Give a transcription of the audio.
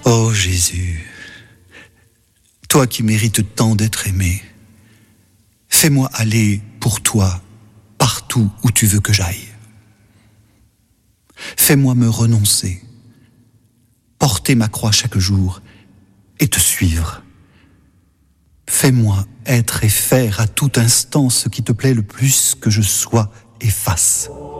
Ô Jésus, toi qui mérites tant d'être aimé, fais-moi aller pour toi partout où tu veux que j'aille. Fais-moi me renoncer, porter ma croix chaque jour et te suivre. Fais-moi être et faire à tout instant ce qui te plaît le plus que je sois et fasse.